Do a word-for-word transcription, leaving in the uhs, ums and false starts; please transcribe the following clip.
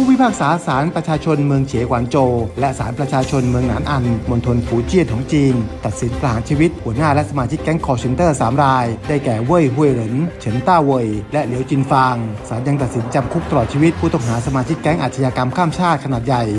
พิพากษาศาลประชาชนเมืองเฉียหกวานโจวและศาลประชาชนเมืองหนานอันมณฑลฟูเจี้ยนของจีนตัดสินประหารชีวิตหัวหน้าและสมาชิกแก๊งคอร์เซนเตอร์สามรายได้แก่เว่ยฮุยเหรินเฉินต้าเว่ยและเหลียวจินฟางศาลยังตัดสินจำคุกตลอดชีวิตผู้ต้องหาสมาชิกแก๊งอาชญากรรมข้ามชาติขนาดใหญ่